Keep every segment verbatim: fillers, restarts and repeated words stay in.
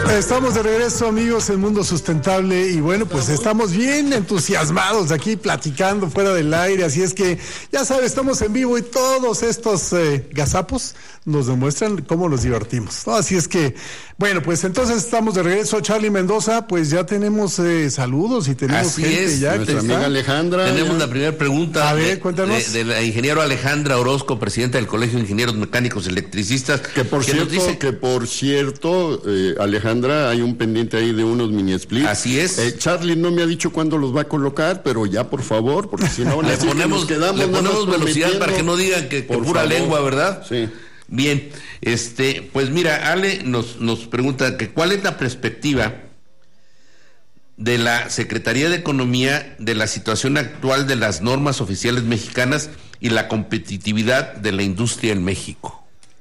Estamos de regreso, amigos, en Mundo Sustentable, y bueno, pues estamos bien entusiasmados aquí platicando fuera del aire, así es que, ya sabes, estamos en vivo y todos estos eh, gazapos nos demuestran cómo nos divertimos, ¿no? Así es que, bueno, pues entonces estamos de regreso. Charlie Mendoza, pues ya tenemos eh, saludos y tenemos así gente es, ya. Nuestra amiga Alejandra. Tenemos ya la primera pregunta. A ver, de, cuéntanos. De, de la ingeniero Alejandra Orozco, presidenta del Colegio de Ingenieros Mecánicos Electricistas. Que por que cierto, dice... que por cierto, eh, Alejandra, hay un pendiente ahí de unos mini splits. Así es. Eh, Charlie no me ha dicho cuándo los va a colocar, pero ya por favor, porque si no le ponemos, nos quedamos, le ponemos velocidad para que no digan que, que pura favor. lengua, ¿verdad? Sí. Bien, este, pues mira, Ale nos, nos pregunta que cuál es la perspectiva de la Secretaría de Economía de la situación actual de las normas oficiales mexicanas y la competitividad de la industria en México.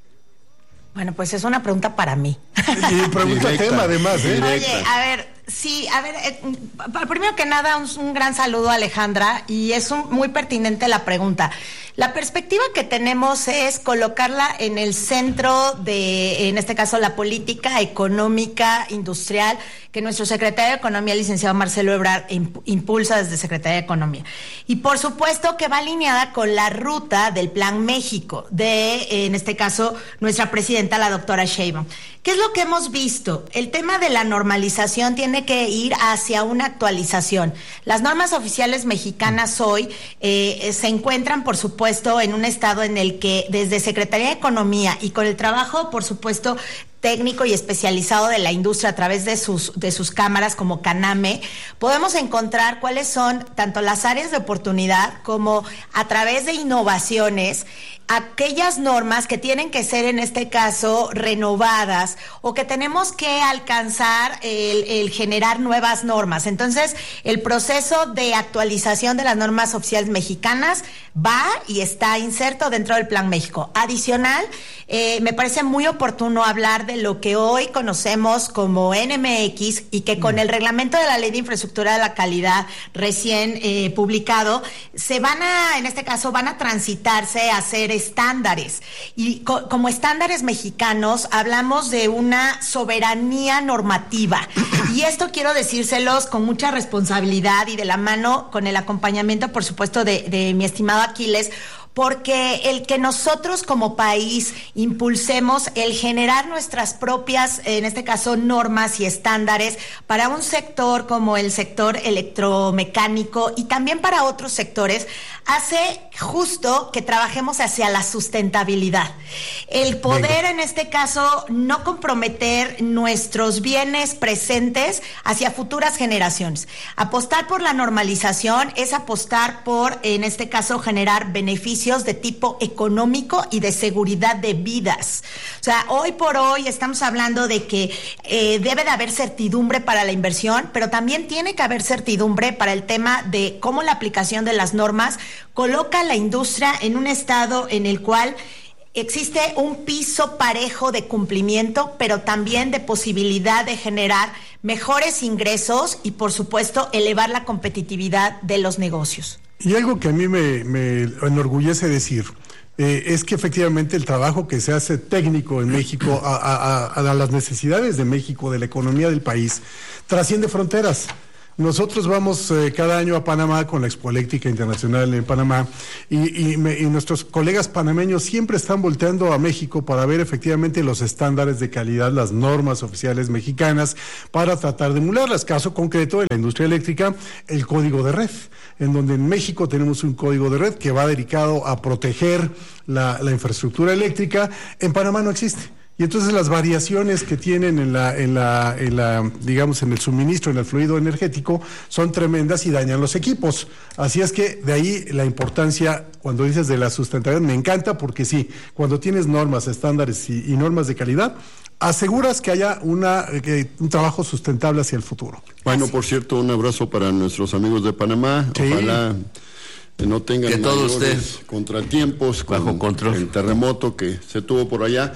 Bueno, pues es una pregunta para mí. Y pregunta Directa, tema además, ¿eh? Oye, a ver, sí, a ver, eh, primero que nada, un, un gran saludo a Alejandra, y es un, muy pertinente la pregunta. La perspectiva que tenemos es colocarla en el centro de, en este caso, la política económica industrial que nuestro secretario de Economía, el licenciado Marcelo Ebrard, impulsa desde Secretaría de Economía. Y por supuesto que va alineada con la ruta del Plan México de, en este caso, nuestra presidenta, la doctora Sheinbaum. ¿Qué es lo que hemos visto? El tema de la normalización tiene que ir hacia una actualización. Las normas oficiales mexicanas hoy eh, se encuentran, por supuesto, en un estado en el que desde Secretaría de Economía y con el trabajo, por supuesto, técnico y especializado de la industria a través de sus, de sus cámaras como CANAME, podemos encontrar cuáles son tanto las áreas de oportunidad como a través de innovaciones, aquellas normas que tienen que ser en este caso renovadas o que tenemos que alcanzar el, el generar nuevas normas. Entonces, el proceso de actualización de las normas oficiales mexicanas va y está inserto dentro del Plan México. Adicional, eh, me parece muy oportuno hablar de lo que hoy conocemos como N M X y que con el reglamento de la Ley de Infraestructura de la Calidad recién eh, publicado, se van a, en este caso, van a transitarse a ser estándares. Y co- como estándares mexicanos hablamos de una soberanía normativa. Y esto quiero decírselos con mucha responsabilidad y de la mano con el acompañamiento, por supuesto, de, de mi estimado Aquiles, porque el que nosotros como país impulsemos el generar nuestras propias, en este caso, normas y estándares para un sector como el sector electromecánico y también para otros sectores, hace justo que trabajemos hacia la sustentabilidad. El poder, Venga. en este caso, no comprometer nuestros bienes presentes hacia futuras generaciones. Apostar por la normalización es apostar por, en este caso, generar beneficios de tipo económico y de seguridad de vidas. O sea, hoy por hoy estamos hablando de que eh, debe de haber certidumbre para la inversión, pero también tiene que haber certidumbre para el tema de cómo la aplicación de las normas coloca a la industria en un estado en el cual existe un piso parejo de cumplimiento, pero también de posibilidad de generar mejores ingresos y, por supuesto, elevar la competitividad de los negocios. Y algo que a mí me, me enorgullece decir eh, es que efectivamente el trabajo que se hace técnico en México a, a, a, a las necesidades de México, de la economía del país, trasciende fronteras. Nosotros vamos eh, cada año a Panamá con la Expo Eléctrica Internacional en Panamá y, y, me, y nuestros colegas panameños siempre están volteando a México para ver efectivamente los estándares de calidad, las normas oficiales mexicanas para tratar de emularlas. Caso concreto en la industria eléctrica, el código de red, en donde en México tenemos un código de red que va dedicado a proteger la, la infraestructura eléctrica. En Panamá no existe. Y entonces las variaciones que tienen en la, en la, en la, digamos, en el suministro, en el fluido energético, son tremendas y dañan los equipos. Así es que de ahí la importancia, cuando dices de la sustentabilidad, me encanta porque sí, cuando tienes normas, estándares y, y normas de calidad, aseguras que haya una, que, un trabajo sustentable hacia el futuro. Bueno, por cierto, un abrazo para nuestros amigos de Panamá. Sí. Ojalá que no tengan que todos mayores ustedes contratiempos con bajo control. El terremoto que se tuvo por allá.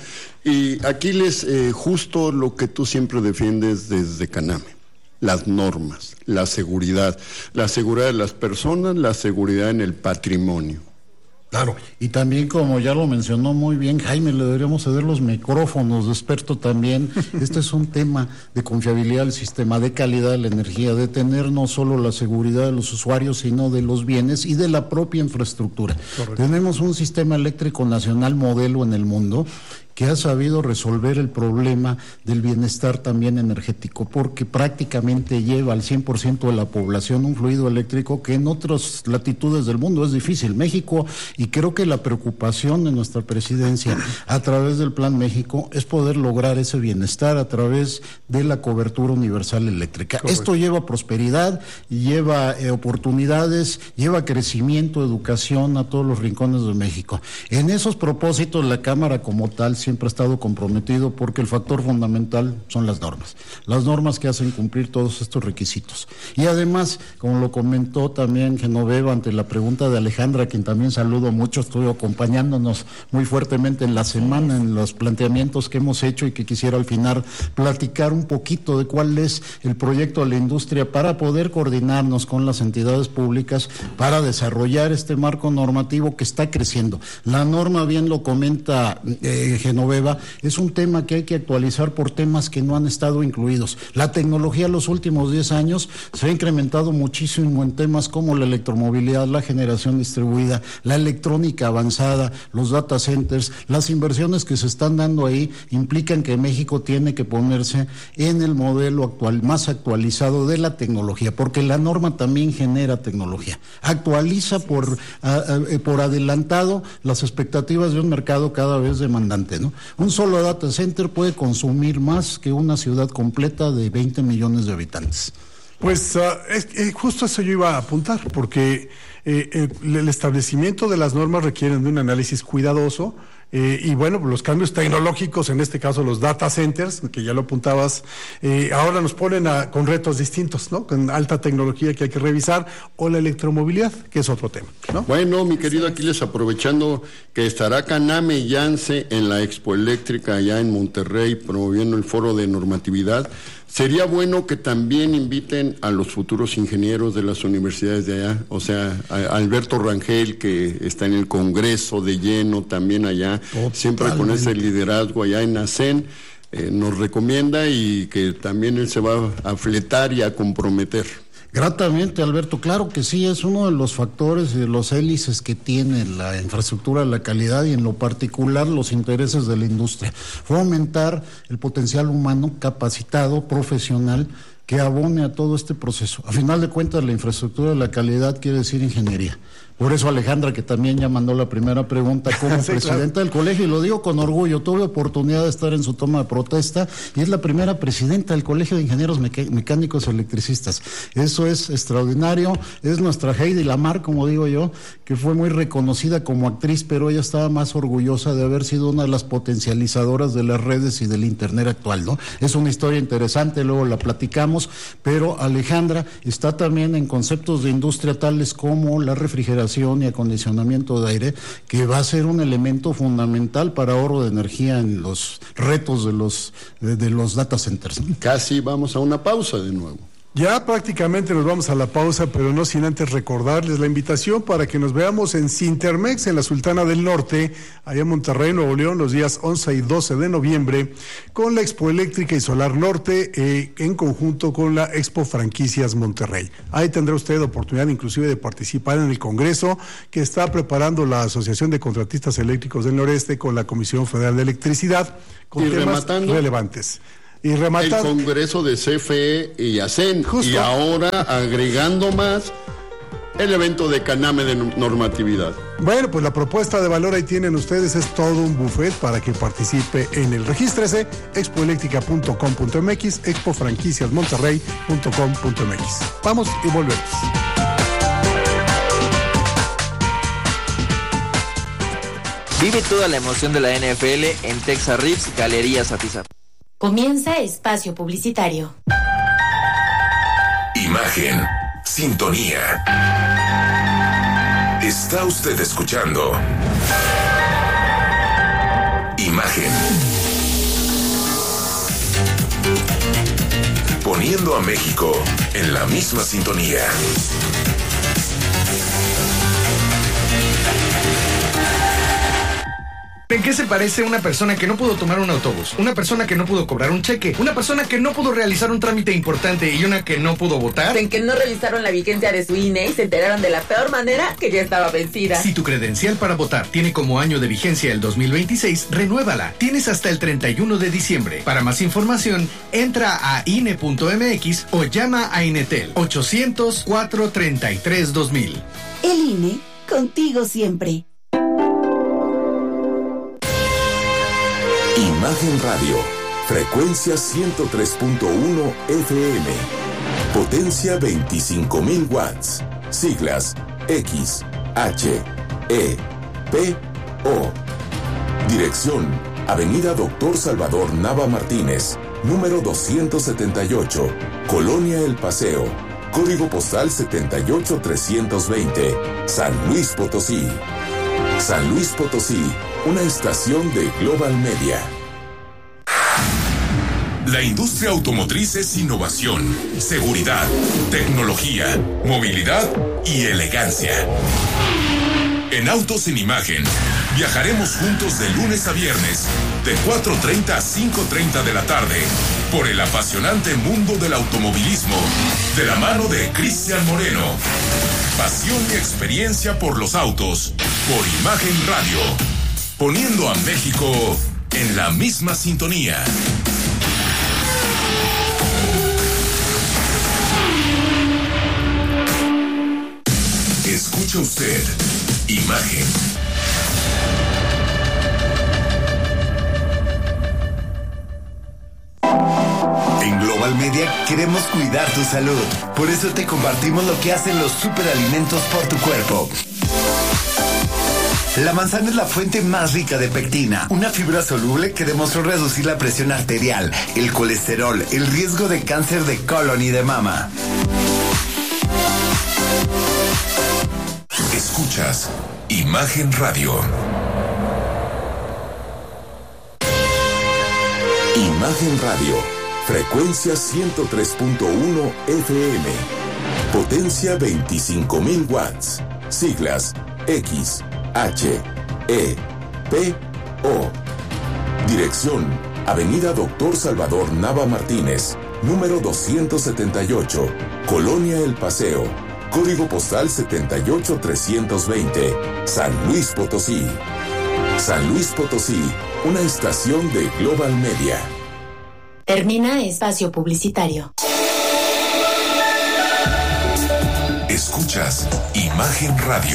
Y Aquiles, eh, justo lo que tú siempre defiendes desde CANAME, las normas, la seguridad, la seguridad de las personas, la seguridad en el patrimonio. Claro. Y también, como ya lo mencionó muy bien Jaime, le deberíamos ceder los micrófonos de experto también. Este es un tema de confiabilidad del sistema, de calidad de la energía, de tener no solo la seguridad de los usuarios, sino de los bienes y de la propia infraestructura. Correcto. Tenemos un sistema eléctrico nacional modelo en el mundo que ha sabido resolver el problema del bienestar también energético, porque prácticamente lleva al cien por ciento de la población un fluido eléctrico que en otras latitudes del mundo es difícil. México, y creo que la preocupación de nuestra presidencia a través del Plan México es poder lograr ese bienestar a través de la cobertura universal eléctrica. Correcto. Esto lleva prosperidad, lleva eh, oportunidades, lleva crecimiento, educación a todos los rincones de México. En esos propósitos, la Cámara como tal siempre ha estado comprometido, porque el factor fundamental son las normas, las normas que hacen cumplir todos estos requisitos. Y además, como lo comentó también Genoveva ante la pregunta de Alejandra, a quien también saludo mucho, estuvo acompañándonos muy fuertemente en la semana en los planteamientos que hemos hecho, y que quisiera al final platicar un poquito de cuál es el proyecto de la industria para poder coordinarnos con las entidades públicas para desarrollar este marco normativo que está creciendo. La norma, bien lo comenta eh, Genoveva, es un tema que hay que actualizar por temas que no han estado incluidos. La tecnología en los últimos diez años se ha incrementado muchísimo en temas como la electromovilidad, la generación distribuida, la electrónica avanzada, los data centers. Las inversiones que se están dando ahí implican que México tiene que ponerse en el modelo actual, más actualizado de la tecnología, porque la norma también genera tecnología. Actualiza por, a, a, por adelantado las expectativas de un mercado cada vez demandante, ¿no? Un solo data center puede consumir más que una ciudad completa de veinte millones de habitantes. Pues uh, es, eh, justo eso yo iba a apuntar, porque eh, eh, el establecimiento de las normas requieren de un análisis cuidadoso. Eh, y bueno, los cambios tecnológicos, en este caso los data centers, que ya lo apuntabas, eh, ahora nos ponen a, con retos distintos, ¿no? Con alta tecnología que hay que revisar, o la electromovilidad, que es otro tema, ¿no? Bueno, mi querido Aquiles, aprovechando que estará Caname y Yance en la Expo Eléctrica allá en Monterrey promoviendo el foro de normatividad, sería bueno que también inviten a los futuros ingenieros de las universidades de allá, o sea, a Alberto Rangel, que está en el Congreso de lleno también allá, Totalmente. Siempre con ese liderazgo allá en ACEN, eh, nos recomienda, y que también él se va a fletar y a comprometer. Gratamente, Alberto, claro que sí, es uno de los factores y de los hélices que tiene la infraestructura, la calidad y en lo particular los intereses de la industria. Fomentar el potencial humano capacitado, profesional, que abone a todo este proceso. A final de cuentas, la infraestructura de la calidad quiere decir ingeniería. Por eso Alejandra, que también ya mandó la primera pregunta como sí, presidenta claro. del colegio, y lo digo con orgullo, tuve oportunidad de estar en su toma de protesta, y es la primera presidenta del Colegio de Ingenieros Mecánicos Electricistas. Eso es extraordinario, es nuestra Heidi Lamar, como digo yo, que fue muy reconocida como actriz, pero ella estaba más orgullosa de haber sido una de las potencializadoras de las redes y del Internet actual, ¿no? Es una historia interesante, luego la platicamos, pero Alejandra está también en conceptos de industria tales como la refrigeración y acondicionamiento de aire, que va a ser un elemento fundamental para ahorro de energía en los retos de los, de, de los data centers, ¿no? Casi vamos a una pausa de nuevo. Ya prácticamente nos vamos a la pausa, pero no sin antes recordarles la invitación para que nos veamos en Cintermex, en la Sultana del Norte, allá en Monterrey, Nuevo León, los días once y doce de noviembre, con la Expo Eléctrica y Solar Norte, eh, en conjunto con la Expo Franquicias Monterrey. Ahí tendrá usted oportunidad inclusive de participar en el Congreso que está preparando la Asociación de Contratistas Eléctricos del Noreste con la Comisión Federal de Electricidad, con y temas rematando. relevantes. Y rematando, el Congreso de C F E y ACEN, Justo. Y ahora agregando más el evento de Caname de normatividad. Bueno, pues la propuesta de valor ahí tienen ustedes, es todo un buffet para que participe en el regístrese, expoeléctrica punto com punto m x, expo franquicias monterrey punto com punto m x. Vamos y volvemos. Vive toda la emoción de la N F L en Texas Rips Galerías Atizapán. Comienza espacio publicitario. Imagen, sintonía. Está usted escuchando Imagen. Poniendo a México en la misma sintonía. ¿En qué se parece una persona que no pudo tomar un autobús? Una persona que no pudo cobrar un cheque, una persona que no pudo realizar un trámite importante y una que no pudo votar. En que no revisaron la vigencia de su I N E y se enteraron de la peor manera que ya estaba vencida. Si tu credencial para votar tiene como año de vigencia el dos mil veintiséis, renuévala. Tienes hasta el treinta y uno de diciembre. Para más información, entra a I N E punto M X o llama a Inetel ochocientos, cuatrocientos treinta y tres, dos mil. El I N E, contigo siempre. Imagen Radio, frecuencia ciento tres punto uno F M, potencia veinticinco mil watts, siglas X, H, E, P, O. Dirección, Avenida Doctor Salvador Nava Martínez, número doscientos setenta y ocho, Colonia El Paseo, código postal setenta y ocho trescientos veinte, San Luis Potosí. San Luis Potosí, una estación de Global Media. La industria automotriz es innovación, seguridad, tecnología, movilidad y elegancia. En Autos en Imagen, viajaremos juntos de lunes a viernes, de cuatro treinta a cinco treinta de la tarde, por el apasionante mundo del automovilismo, de la mano de Cristian Moreno. Pasión y experiencia por los autos, por Imagen Radio, poniendo a México en la misma sintonía. Escucha usted Imagen. En Global Media queremos cuidar tu salud. Por eso te compartimos lo que hacen los superalimentos por tu cuerpo. La manzana es la fuente más rica de pectina, una fibra soluble que demostró reducir la presión arterial, el colesterol, el riesgo de cáncer de colon y de mama. Escuchas Imagen Radio. Imagen Radio, frecuencia ciento tres punto uno F M, potencia veinticinco mil watts, siglas X, H, E, P, O. Dirección, Avenida Doctor Salvador Nava Martínez, número doscientos setenta y ocho, Colonia El Paseo, código postal setenta y ocho trescientos veinte, San Luis Potosí. San Luis Potosí, una estación de Global Media. Termina espacio publicitario. Escuchas Imagen Radio.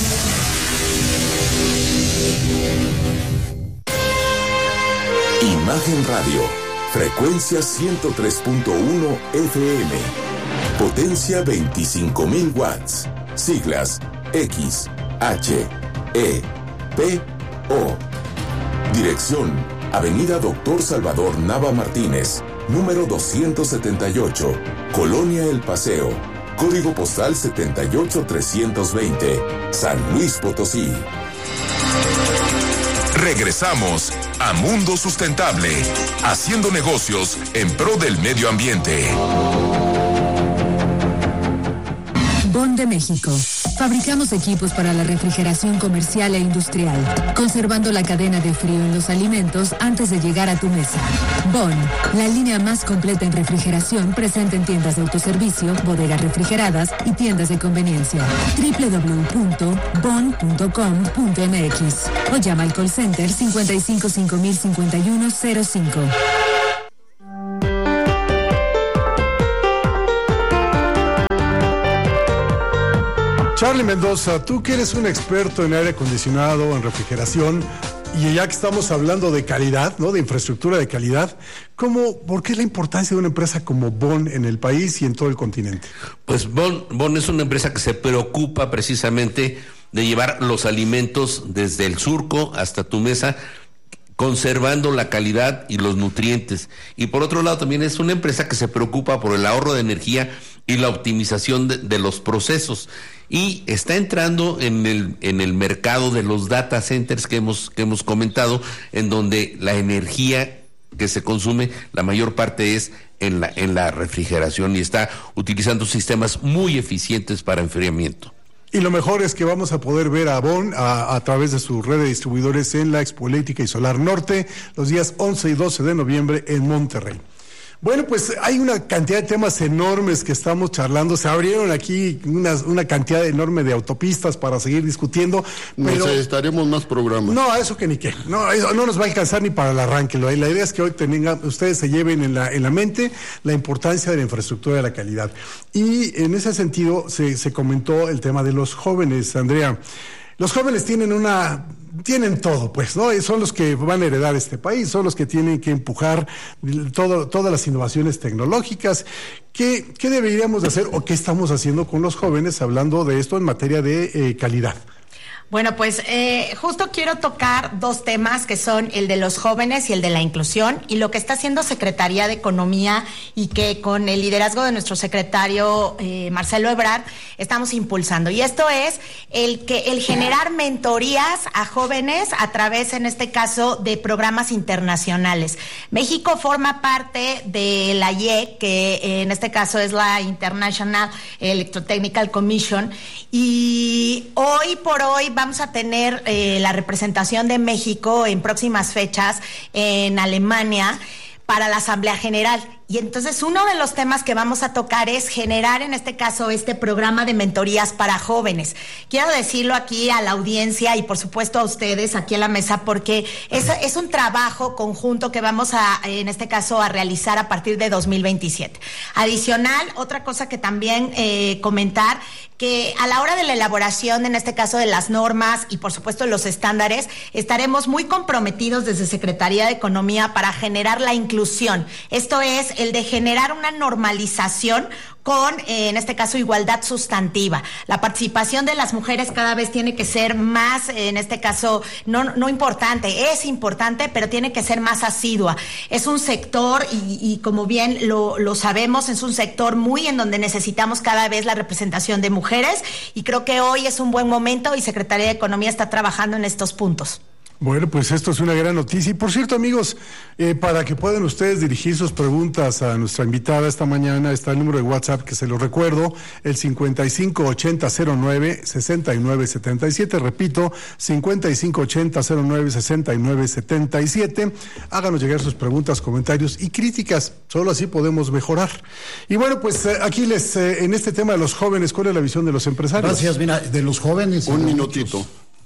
Imagen Radio, frecuencia ciento tres punto uno F M, potencia veinticinco mil watts, siglas X, H, E, P, O. Dirección, Avenida Doctor Salvador Nava Martínez, número doscientos setenta y ocho, Colonia El Paseo, código postal setenta y ocho trescientos veinte, San Luis Potosí. Regresamos a Mundo Sustentable, haciendo negocios en pro del medio ambiente. Bon de México. Fabricamos equipos para la refrigeración comercial e industrial, conservando la cadena de frío en los alimentos antes de llegar a tu mesa. Bon, la línea más completa en refrigeración, presente en tiendas de autoservicio, bodegas refrigeradas y tiendas de conveniencia. doble u doble u doble u punto bon punto com punto m x o llama al call center cincuenta y cinco cinco mil cincuenta y uno cero cinco. Charlie Mendoza, tú que eres un experto en aire acondicionado, en refrigeración, y ya que estamos hablando de calidad, ¿no? De infraestructura de calidad, ¿cómo, por qué la importancia de una empresa como Bon en el país y en todo el continente? Pues Bon, Bon es una empresa que se preocupa precisamente de llevar los alimentos desde el surco hasta tu mesa, conservando la calidad y los nutrientes. Y por otro lado también es una empresa que se preocupa por el ahorro de energía y la optimización de, de los procesos. Y está entrando en el en el mercado de los data centers que hemos que hemos comentado, en donde la energía que se consume, la mayor parte es en la en la refrigeración, y está utilizando sistemas muy eficientes para enfriamiento. Y lo mejor es que vamos a poder ver a Bon a, a través de su red de distribuidores en la Expo Eléctrica y Solar Norte los días once y doce de noviembre en Monterrey. Bueno, pues hay una cantidad de temas enormes que estamos charlando. Se abrieron aquí una, una cantidad enorme de autopistas para seguir discutiendo. Pero necesitaremos más programas. No, a eso que ni qué. No, eso no nos va a alcanzar ni para el arranque. La idea es que hoy tengan, ustedes se lleven en la, en la mente la importancia de la infraestructura de la calidad. Y en ese sentido se, se comentó el tema de los jóvenes, Andrea. Los jóvenes tienen una... tienen todo, pues, ¿no? Y son los que van a heredar este país, son los que tienen que empujar todo, todas las innovaciones tecnológicas. ¿Qué, qué deberíamos de hacer o qué estamos haciendo con los jóvenes hablando de esto en materia de eh, calidad? Bueno, pues eh, justo quiero tocar dos temas que son el de los jóvenes y el de la inclusión, y lo que está haciendo Secretaría de Economía y que con el liderazgo de nuestro secretario eh, Marcelo Ebrard estamos impulsando. Y esto es el que el generar mentorías a jóvenes a través, en este caso, de programas internacionales. México forma parte de la I E C, que en este caso es la International Electrotechnical Commission, y hoy por hoy vamos a tener eh, la representación de México en próximas fechas en Alemania para la Asamblea General. Y entonces uno de los temas que vamos a tocar es generar, en este caso, este programa de mentorías para jóvenes. Quiero decirlo aquí a la audiencia y por supuesto a ustedes aquí en la mesa, porque es, es un trabajo conjunto que vamos a, en este caso, a realizar a partir de dos mil veintisiete. Adicional, otra cosa que también eh, comentar, que a la hora de la elaboración, en este caso de las normas y por supuesto los estándares, estaremos muy comprometidos desde Secretaría de Economía para generar la inclusión. Esto es el de generar una normalización con, eh, en este caso, igualdad sustantiva. La participación de las mujeres cada vez tiene que ser más, eh, en este caso, no, no importante, es importante, pero tiene que ser más asidua. Es un sector, y, y como bien lo, lo sabemos, es un sector muy en donde necesitamos cada vez la representación de mujeres, y creo que hoy es un buen momento y Secretaría de Economía está trabajando en estos puntos. Bueno, pues esto es una gran noticia. Y por cierto, amigos, eh, para que puedan ustedes dirigir sus preguntas a nuestra invitada esta mañana, está el número de WhatsApp, que se lo recuerdo, el cincuenta y cinco ochenta cero nueve sesenta y nueve setenta y siete. Repito, cincuenta y cinco ochenta cero nueve sesenta y nueve setenta y siete. Háganos llegar sus preguntas, comentarios y críticas. Solo así podemos mejorar. Y bueno, pues eh, aquí les, eh, en este tema de los jóvenes, ¿cuál es la visión de los empresarios? Gracias, mira, de los jóvenes. Un minutito.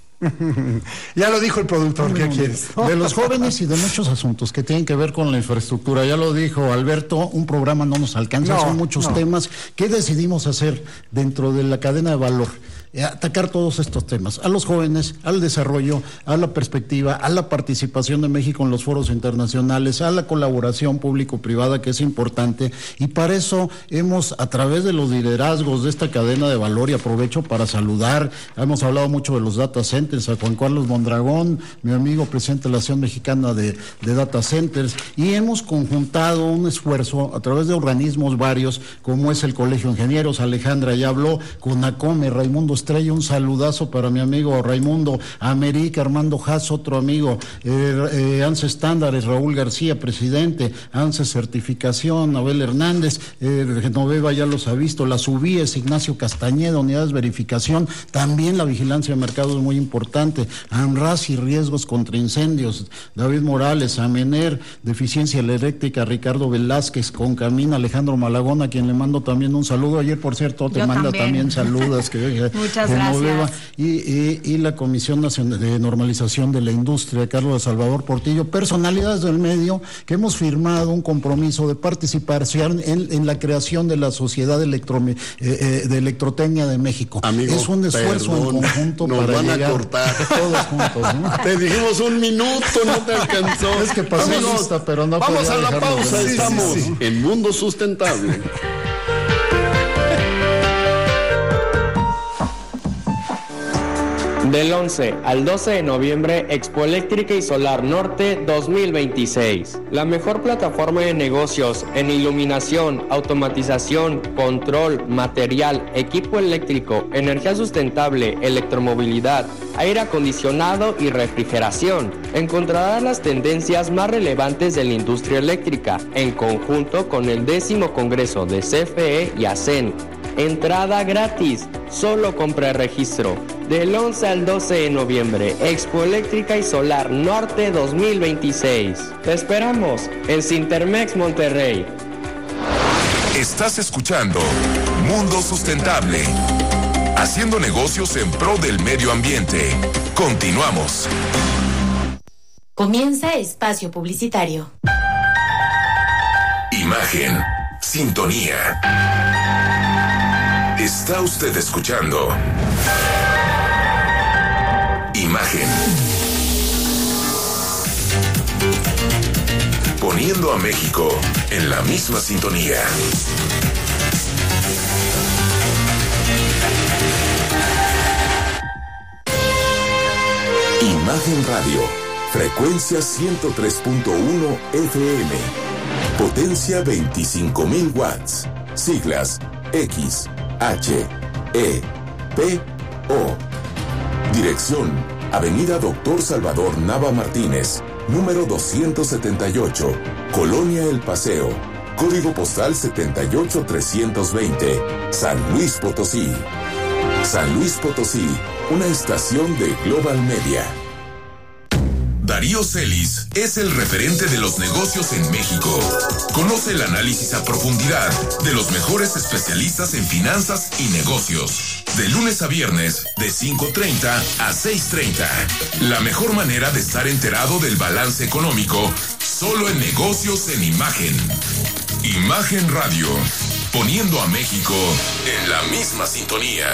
Ya lo dijo el productor, ¿qué quieres? De los jóvenes y de muchos asuntos que tienen que ver con la infraestructura. Ya lo dijo Alberto, un programa no nos alcanza, no, son muchos no. temas. ¿Qué decidimos hacer dentro de la cadena de valor? Atacar todos estos temas, a los jóvenes, al desarrollo, a la perspectiva, a la participación de México en los foros internacionales, a la colaboración público-privada, que es importante, y para eso hemos, a través de los liderazgos de esta cadena de valor, y aprovecho para saludar, hemos hablado mucho de los data centers, a Juan Carlos Mondragón, mi amigo presidente de la Asociación Mexicana de, de Data Centers, y hemos conjuntado un esfuerzo a través de organismos varios, como es el Colegio de Ingenieros, Alejandra ya habló, CONACOME, Raimundo Estrella, un saludazo para mi amigo Raimundo, América, Armando Haas, otro amigo, eh, eh, ANSE Estándares, Raúl García, presidente, ANSE Certificación, Abel Hernández, eh, Genoveva ya los ha visto, las U B I E S, Ignacio Castañeda, Unidades de Verificación, también la vigilancia de mercado es muy importante, ANRAS y riesgos contra incendios, David Morales, Amener, Deficiencia Eléctrica, Ricardo Velázquez, Concamina, Alejandro Malagón, a quien le mando también un saludo, ayer por cierto te Yo manda también, también saludos, que muchas gracias. Y, y, y la Comisión Nacional de Normalización de la Industria, Carlos de Salvador Portillo, personalidades del medio que hemos firmado un compromiso de participación en, en la creación de la Sociedad Electro, eh, eh, de Electrotecnia de México. Amigo, es un esfuerzo perdón, en conjunto nos para van llegar a cortar todos juntos, ¿no? Te dijimos un minuto, no te alcanzó. Es que pasó Vámonos, lista, pero no vamos podía a la dejarlo pausa, de- sí, estamos sí, sí. en Mundo Sustentable. Del once al doce de noviembre, Expo Eléctrica y Solar Norte dos mil veintiséis. La mejor plataforma de negocios en iluminación, automatización, control, material, equipo eléctrico, energía sustentable, electromovilidad, aire acondicionado y refrigeración. Encontrarás las tendencias más relevantes de la industria eléctrica, en conjunto con el décimo Congreso de C F E y ACEN. Entrada gratis, solo con preregistro. Del once al doce de noviembre, Expo Eléctrica y Solar Norte dos mil veintiséis. Te esperamos en Cintermex Monterrey. Estás escuchando Mundo Sustentable, haciendo negocios en pro del medio ambiente. Continuamos. Comienza espacio publicitario. Imagen, sintonía. Está usted escuchando Imagen. Poniendo a México en la misma sintonía. Imagen Radio, frecuencia ciento tres punto uno F M, potencia veinticinco mil watts, siglas X, H, E, P, O. Dirección, Avenida Doctor Salvador Nava Martínez, número doscientos setenta y ocho, Colonia El Paseo, código postal setenta y ocho trescientos veinte, San Luis Potosí. San Luis Potosí, una estación de Global Media. Darío Celis es el referente de los negocios en México. Conoce el análisis a profundidad de los mejores especialistas en finanzas y negocios. De lunes a viernes, de cinco treinta a seis treinta. La mejor manera de estar enterado del balance económico, solo en negocios en Imagen. Imagen Radio, poniendo a México en la misma sintonía.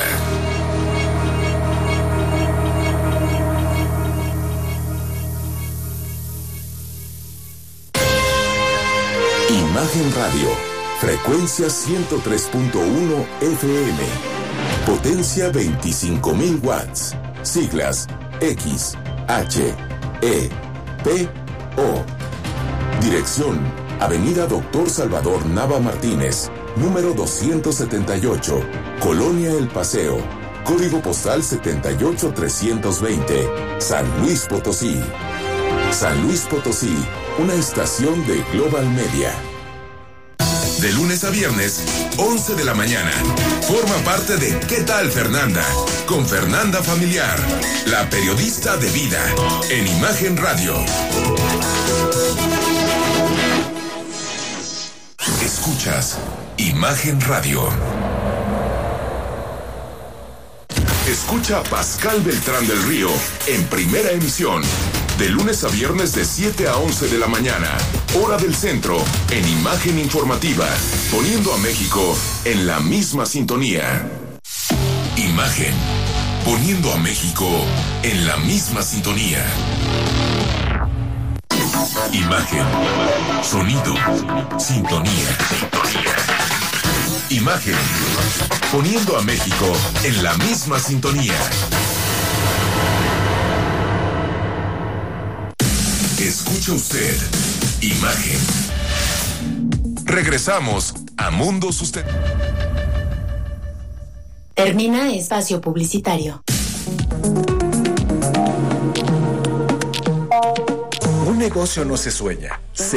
Imagen Radio, frecuencia ciento tres punto uno F M, potencia veinticinco mil watts, siglas X, H, E, P, O. Dirección, Avenida Doctor Salvador Nava Martínez, número doscientos setenta y ocho, Colonia El Paseo, código postal setenta y ocho trescientos veinte, San Luis Potosí. San Luis Potosí, una estación de Global Media. De lunes a viernes, once de la mañana. Forma parte de ¿Qué tal, Fernanda? Con Fernanda Familiar, la periodista de vida, en Imagen Radio. Escuchas Imagen Radio. Escucha a Pascal Beltrán del Río en primera emisión. De lunes a viernes de siete a once de la mañana, hora del centro, en Imagen Informativa, poniendo a México en la misma sintonía. Imagen, poniendo a México en la misma sintonía. Imagen, sonido, sintonía. Imagen, poniendo a México en la misma sintonía. Escucha usted Imagen. Regresamos a Mundo Sustentable. Termina espacio publicitario. Un negocio no se sueña, se